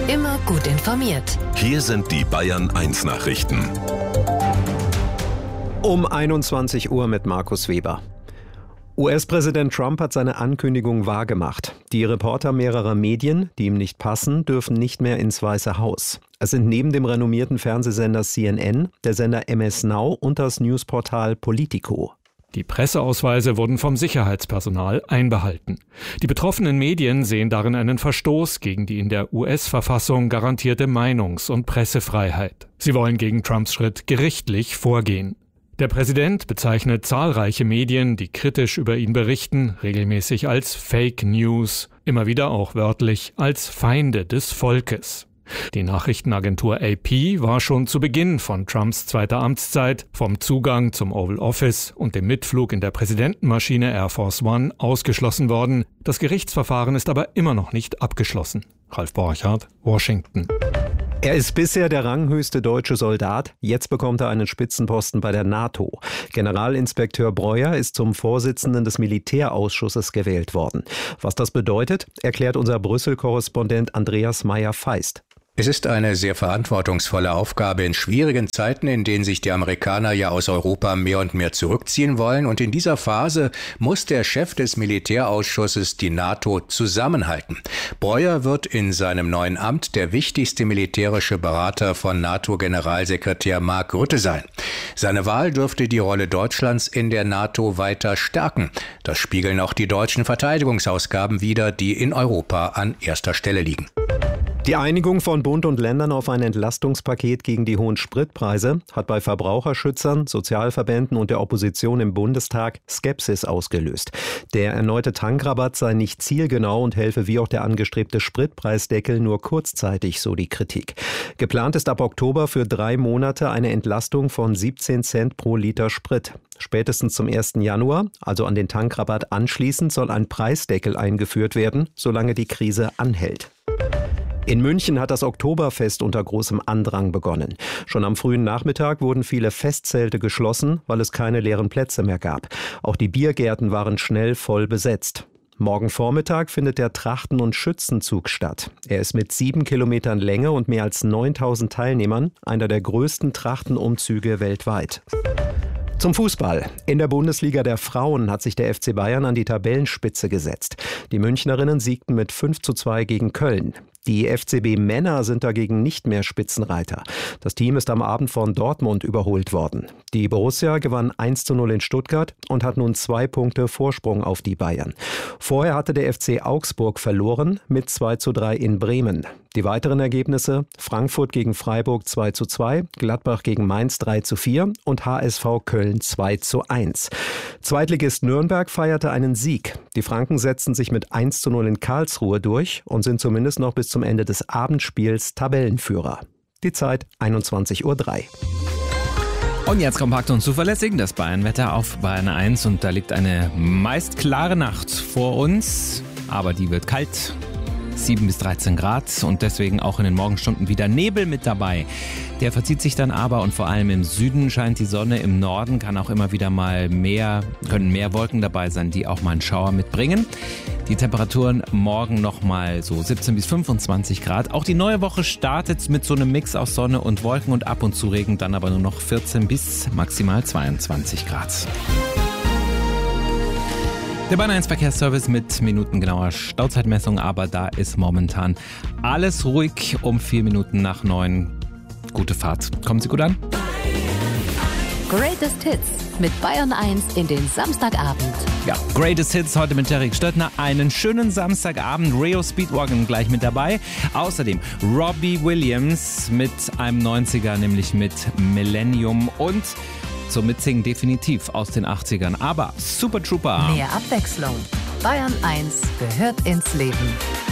Immer gut informiert. Hier sind die Bayern 1 Nachrichten. Um 21 Uhr mit Markus Weber. US-Präsident Trump hat seine Ankündigung wahrgemacht. Die Reporter mehrerer Medien, die ihm nicht passen, dürfen nicht mehr ins Weiße Haus. Es sind neben dem renommierten Fernsehsender CNN, der Sender MS Now und das Newsportal Politico. Die Presseausweise wurden vom Sicherheitspersonal einbehalten. Die betroffenen Medien sehen darin einen Verstoß gegen die in der US-Verfassung garantierte Meinungs- und Pressefreiheit. Sie wollen gegen Trumps Schritt gerichtlich vorgehen. Der Präsident bezeichnet zahlreiche Medien, die kritisch über ihn berichten, regelmäßig als Fake News, immer wieder auch wörtlich als Feinde des Volkes. Die Nachrichtenagentur AP war schon zu Beginn von Trumps zweiter Amtszeit vom Zugang zum Oval Office und dem Mitflug in der Präsidentenmaschine Air Force One ausgeschlossen worden. Das Gerichtsverfahren ist aber immer noch nicht abgeschlossen. Ralf Borchardt, Washington. Er ist bisher der ranghöchste deutsche Soldat. Jetzt bekommt er einen Spitzenposten bei der NATO. Generalinspekteur Breuer ist zum Vorsitzenden des Militärausschusses gewählt worden. Was das bedeutet, erklärt unser Brüssel-Korrespondent Andreas Meyer-Feist. Es ist eine sehr verantwortungsvolle Aufgabe in schwierigen Zeiten, in denen sich die Amerikaner ja aus Europa mehr und mehr zurückziehen wollen. Und in dieser Phase muss der Chef des Militärausschusses die NATO zusammenhalten. Breuer wird in seinem neuen Amt der wichtigste militärische Berater von NATO-Generalsekretär Mark Rutte sein. Seine Wahl dürfte die Rolle Deutschlands in der NATO weiter stärken. Das spiegeln auch die deutschen Verteidigungsausgaben wider, die in Europa an erster Stelle liegen. Die Einigung von Bund und Ländern auf ein Entlastungspaket gegen die hohen Spritpreise hat bei Verbraucherschützern, Sozialverbänden und der Opposition im Bundestag Skepsis ausgelöst. Der erneute Tankrabatt sei nicht zielgenau und helfe wie auch der angestrebte Spritpreisdeckel nur kurzzeitig, so die Kritik. Geplant ist ab Oktober für 3 Monate eine Entlastung von 17 Cent pro Liter Sprit. Spätestens zum 1. Januar, also an den Tankrabatt anschließend, soll ein Preisdeckel eingeführt werden, solange die Krise anhält. In München hat das Oktoberfest unter großem Andrang begonnen. Schon am frühen Nachmittag wurden viele Festzelte geschlossen, weil es keine leeren Plätze mehr gab. Auch die Biergärten waren schnell voll besetzt. Morgen Vormittag findet der Trachten- und Schützenzug statt. Er ist mit 7 Kilometern Länge und mehr als 9.000 Teilnehmern einer der größten Trachtenumzüge weltweit. Zum Fußball. In der Bundesliga der Frauen hat sich der FC Bayern an die Tabellenspitze gesetzt. Die Münchnerinnen siegten mit 5:2 gegen Köln. Die FCB-Männer sind dagegen nicht mehr Spitzenreiter. Das Team ist am Abend von Dortmund überholt worden. Die Borussia gewann 1:0 in Stuttgart und hat nun 2 Punkte Vorsprung auf die Bayern. Vorher hatte der FC Augsburg verloren mit 2:3 in Bremen. Die weiteren Ergebnisse: Frankfurt gegen Freiburg 2:2, Gladbach gegen Mainz 3:4 und HSV Köln 2:1. Zweitligist Nürnberg feierte einen Sieg. Die Franken setzten sich mit 1:0 in Karlsruhe durch und sind zumindest noch bis zum Ende des Abendspiels Tabellenführer. Die Zeit 21:03 Uhr. Und jetzt kompakt und zuverlässig das Bayernwetter auf Bayern 1 und da liegt eine meist klare Nacht vor uns, aber die wird kalt. 7 bis 13 Grad und deswegen auch in den Morgenstunden wieder Nebel mit dabei. Der verzieht sich dann aber und vor allem im Süden scheint die Sonne, im Norden kann auch immer wieder mal können mehr Wolken dabei sein, die auch mal einen Schauer mitbringen. Die Temperaturen morgen nochmal so 17 bis 25 Grad. Auch die neue Woche startet mit so einem Mix aus Sonne und Wolken und ab und zu Regen, dann aber nur noch 14 bis maximal 22 Grad. Der Bayern 1 Verkehrsservice mit minutengenauer Stauzeitmessung, aber da ist momentan alles ruhig um 4 Minuten nach 9. Gute Fahrt. Kommen Sie gut an? Greatest Hits mit Bayern 1 in den Samstagabend. Ja, Greatest Hits heute mit Derek Stöttner. Einen schönen Samstagabend. Rio Speedwagon gleich mit dabei. Außerdem Robbie Williams mit einem 90er, nämlich mit Millennium und zum Mitsingen definitiv aus den 80ern. Aber Super Trooper. Mehr Abwechslung. Bayern 1 gehört ins Leben.